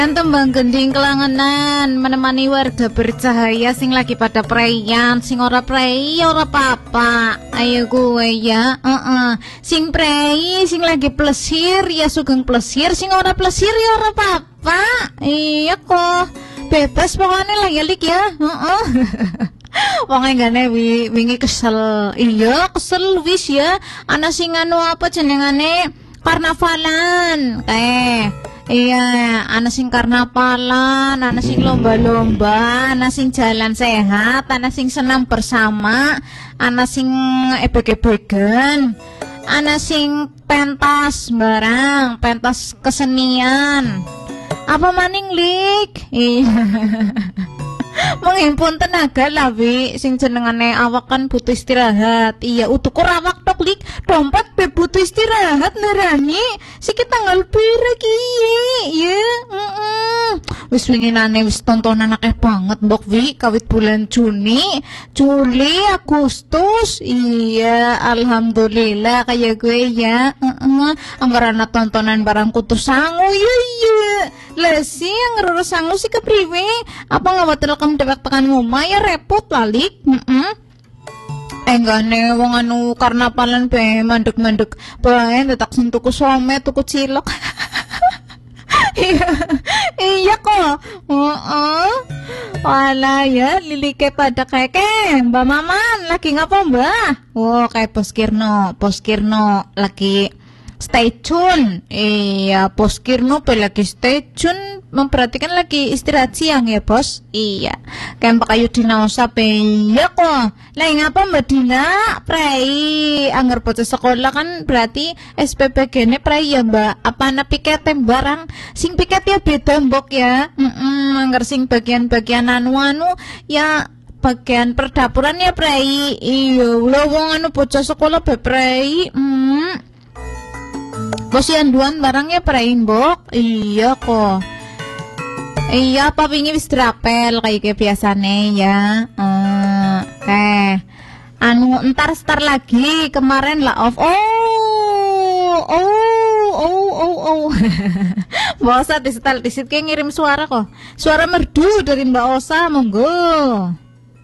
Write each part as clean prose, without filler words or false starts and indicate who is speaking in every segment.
Speaker 1: Tembang gending kelangenan menemani warga bercahaya sing lagi pada preyan, sing ora prei ora apa-apa. Ayo gue ya, sing prei, sing lagi plesir ya sugeng plesir, sing ora plesir ya ora apa-apa. Iya kok, bebas pokoknya lah ya lik ya. Wong enggane wingi kesel. Iya, kesel wis ya. Ana sing anu apa jenengane karnavalan kayak. Iya, ana sing karnavalan, ana sing lomba-lomba, ana sing jalan sehat, ana sing senam bersama, ana sing ebek-ebegan, ana sing pentas barang, pentas kesenian. Apa maning lik? Iya. Menghimpun tenaga lah wi, sing jenengane awak kan butuh istirahat. Iya, utukur awak tok lik, dompet be butuh istirahat nerani. Siki tanggal pira ki ya. Wis winginane wis tontonan akeh banget mbok wi kawit bulan Juni, Juli, Agustus. Iya, alhamdulillah kayak gue ya. Anggarana tontonan barang kutu sangu iya. Lah sih yang ngerurus sangu sih kepriwe? Apa ngawatir kamu dewek tekan ngomah ya repot lalik. Enggane wong anu karnavalan be mandek-mandek bae tetak sing tuku some, tuku cilok. Iya kok. Wala ya lilike pada keke. Mbak Maman lagi ngapa Mbak? Kayak Poskirno lagi stay tune. Iya, Poskirno lagi stay tune, memperhatikan lagi istirahat siang ya bos. Iya, kayak Mbak Ayu Dina Osape. Iya kok. Lah ngapa Mbak Dina? Prei anggar bocah sekolah kan berarti SPPG-ne prei ya Mbak. Apa ana piket barang? Sing piket ya beda mbok ya. Anggar sing bagian-bagian anu ya bagian perdapuran ya prei. Iya, lho wong anu bocah sekolah be prei. Posyanduan barangnya mbok. Iya kok. Iya, apa wingi wis drapel kayak biasane ya. Anu entar star lagi kemarin lah off. Mbak Osa disetel kayak ngirim suara kok. Suara merdu dari Mbak Osa, monggo.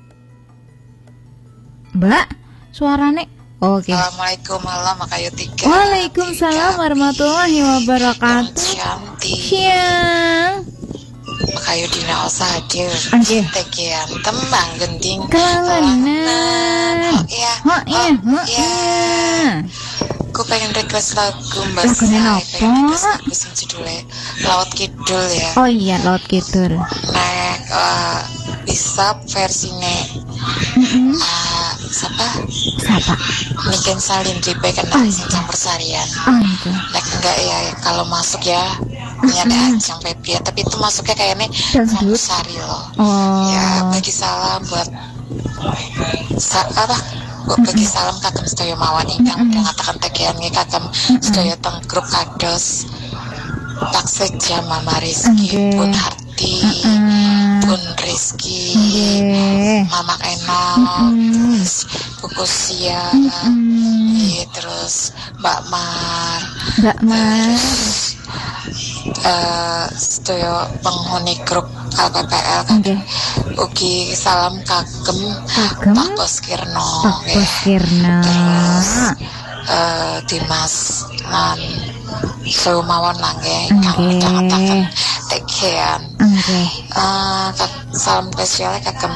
Speaker 1: Mbak, suarane oke.
Speaker 2: Assalamualaikum warahmatullahi wabarakatuh.
Speaker 1: Waalaikumsalam warahmatullahi wabarakatuh.
Speaker 2: Cantik.
Speaker 1: Siang.
Speaker 2: Makayu Dina Osa hadir. Tekian tembang gending
Speaker 1: kelangenan.
Speaker 2: Iya. Aku pengen request lagu Mbak Sai. Pengen request lagu sing judulnya Laut Kidul ya.
Speaker 1: Oh iya, Laut Kidul.
Speaker 2: Bisa versinya siapa? Niken Salindri kan sing campur sarian. Nek enggak ya kalau masuk ya ini ada sampai dia, tapi itu masuknya kayaknya campur sari loh. Ya bagi salam buat bagi salam kakem sedaya mawon ingkang ngatakan tekian nggih kakem sedaya teng grup kados Takseja Mama Rizky Bun Harti Bun Rizky Mama Enok Buku Sia terus Mbak Mar sedaya penghuni grup LPPL ugi salam kagem Pak Poskirno terus Dimas lan sumawon langge kang ngatakan tekean salam spesial kagem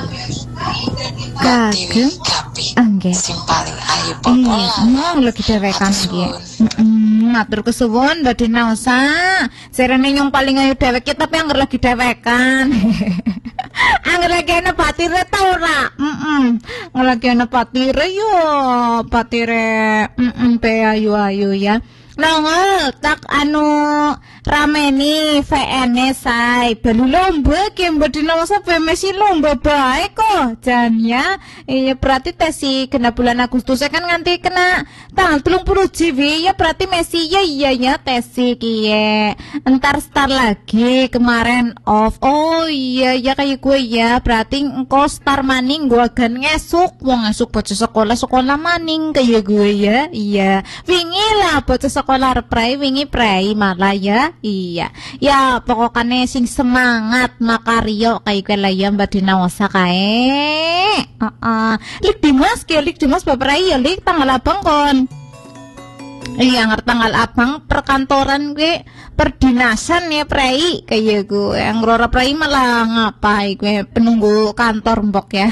Speaker 2: Tiwi Gapi sing paling ayu popolan
Speaker 1: lagi dewekan iki. Matur kesuwun Mbak Dina Osa. Serene yang paling ayu dewek tapi angger lagi dewekan. Angger lagi ana batire ta ora? Angger lagi ana batire yo, batire be ayu-ayu ya. Nongol tak anu rameni VN say belu lomba ki Mbak Dina Osa Messi lomba baik kok jan ya. Iya berarti tesi kena bulan Agustus kan nganti kena tanggal 30 JW ya berarti Messi ya tesi kiye. Entar star lagi kemarin off. Oh iya kayak gue ya berarti engko star maning gua akan ngesuk wong ngesuk bocah sekolah maning kayak gue ya. Iya wingi lah bocah sekolah prei wingi prei malah ya. Iya. Ya pokoknya sing semangat makaryo kayak gue lah ya Mbak Dina Osa kae. Lik Dimas baperai ya lik tanggal abang kon. Iya ngerti tanggal abang perkantoran gue perdinasan ya prei kayak gue yang rora prei malah ngapai gue penunggu kantor mbok ya.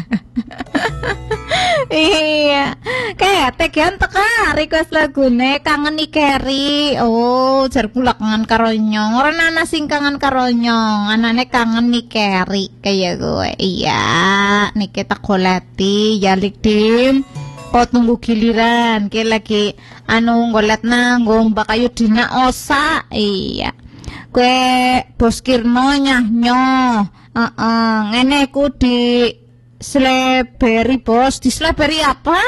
Speaker 1: Iya kayak tegian teka request lagune kangen Ikeri. Oh jar pula kangen karo nyong ora ana sing kangen karo nyong anane kangen Ikeri kayak gue. Iya niki tak goleti yalik dim. Oh tunggu giliran ke lagi anu ngolet nang Mbak Ayu Dina Osa. Iya kue bos Kirno nyahnyo ngene ku di Sleberi bos di Sleberi apa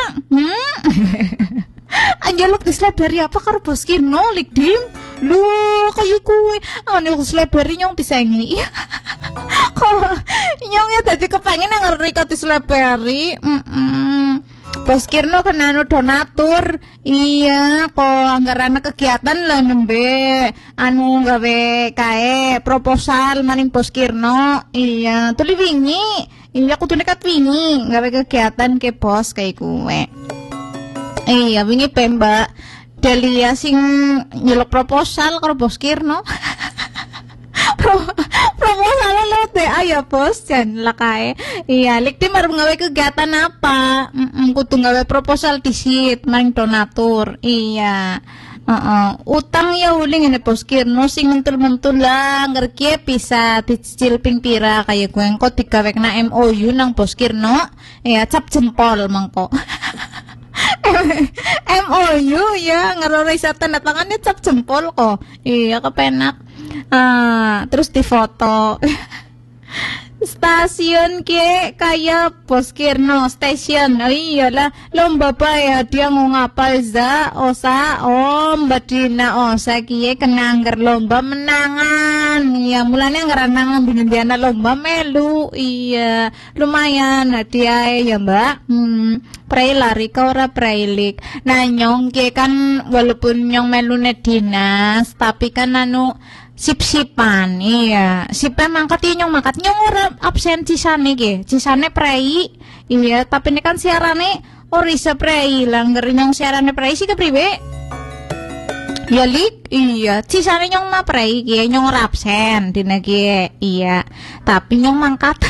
Speaker 1: anjaluk di Sleberi apa karo bos Kirno lik dim lu kayu kue anu Sleberi nyong disengi kok nyongnya tadi kepengen yang ngerti di Sleberi Bos Kirno kena anu donatur. Iya, kok anggaran kegiatan lah nembe anu gawe kae proposal maning Bos Kirno. Iya, tuli wingi. Iya, kudu nekat wingi gawe kegiatan ke bos kayak gue. Iya, wingi Mbak Delia sing nyeluk proposal karo Bos Kirno. Proposal lo teh ayo bos jan lah kae. Iya lik tim arep gawe kegiatan apa kudu gawe proposal disit maring donatur. Iya utang ya uling ini Bos Kirno sing mentul-mentul lah ngerkie bisa dicicil ping pira kayak gue engko digawekna MOU nang Bos Kirno. Iya cap jempol mangko. MOU ya ngerora isa tanda tangannya cap jempol kok. Iya kepenak. Terus difoto stasiun ke kayak Bos Kirno station. Oh iyalah lomba ya dia mau ngapal za Osa Mbak Dina Osa kie kena anggar lomba menangan. Ya mulanya ngeranang bindiana lomba melu. Iya lumayan hadiah ya Mbak. Pray lari kau ora prailik. Nah nyong ke kan walaupun nyong melune dinas tapi kan anu sip-sipan. Iya sipan mangkat nyong ora absen cisane ge cisane prei. Iya tapi ini kan siarane orisa prei langgar nyong siarane prei sih kepriwe ya lik. Iya cisane nyong mah prei ge nyong ora absen dina ge. Iya tapi nyong mangkat.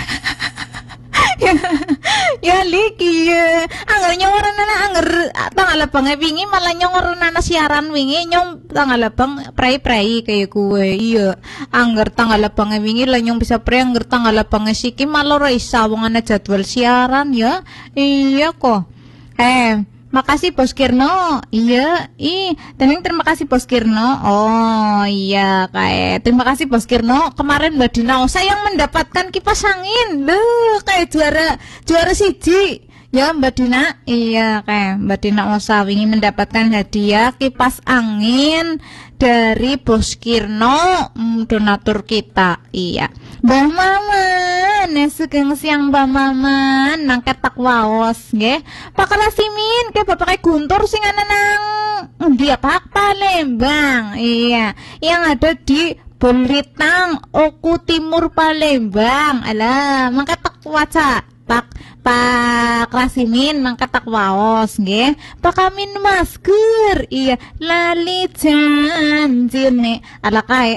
Speaker 1: Ya lik iya anggar nyong ora nana anggar tanggal abang wingi malah nyong ora nana siaran wingi nyong tanggal abang prei kayak gue. Iya anggar tanggal abang wingi lah nyong bisa prei anggar tanggal abang siki malah ora isa wong ana jadwal siaran ya. Iya kok makasih Bos Kirno. Iya terima kasih Bos Kirno. Oh iya kayak terima kasih Bos Kirno. Kemarin Mbak Dina Osa yang mendapatkan kipas angin loh kayak juara siji ya Mbak Dina. Iya kayak Mbak Dina Osa ingin mendapatkan hadiah kipas angin dari Bos Kirno donatur kita. Iya Mbak Maman sugeng siang Mbak Maman nangket tak waos nggih Pak Rasimin ke bapak Guntur sing ana nang dia Pak Palembang. Iya yang ada di Bolitang Oku Timur Palembang. Alah mangkat tak waca Pak Rasimin mangkat tak waos nggih Pak Amin masker. Iya lali janjine alakai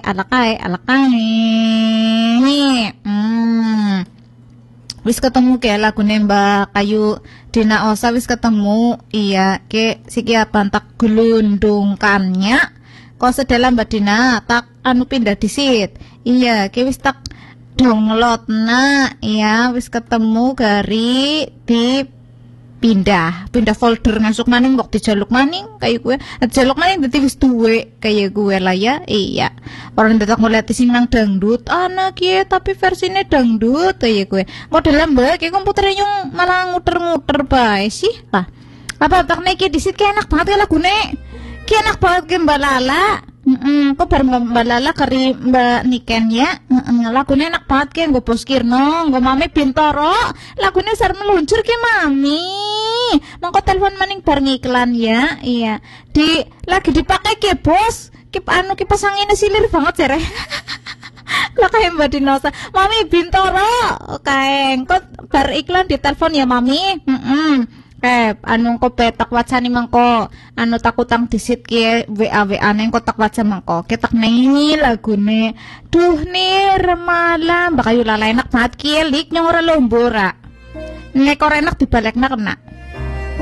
Speaker 1: wis ketemu ke lagu Mbak Ayu Dina Osa wis ketemu. Iya ke siki apa tak gelundungkannya kok sedalam Mbak Dina tak anu pindah disit. Iya ke wis tak download iya wis ketemu gari di pindah folder ngasuk maning kok dijaluk maning kayak gue jaluk maning dadi wis duwe kayak gue lah ya. Iya orang datang ngeliat sing nang dangdut anak ya tapi versinya dangdut kayak gue modelnya Mbak kayak komputernya yang malah nguter-nguter bae sih lah apa nek disit kayak enak banget ya lagune kayak enak banget ke Mbak Lala. Kok bareng Mbak Lala kari Mbak Niken ya. Lagunya enak banget ke nggo Bos Kirno nggo Mami Bintoro lagunya sar meluncur ke Mami mongko telepon maning bareng iklan ya. Iya lagi dipakai ke Bos ki pasangine silir banget jare. Lah kae Mbak Dinosa, Mami Bintoro, kae engko bar iklan ditelepon ya Mami. Engko petak wacane mengko takutang disit ki WA-WA-ne engko tak waca mengko. Ketak nengi lagune. Duh nih remalam, bakayu lala enak banget ki lik nyong ora lombora. Nek ora enak dibalekna kena.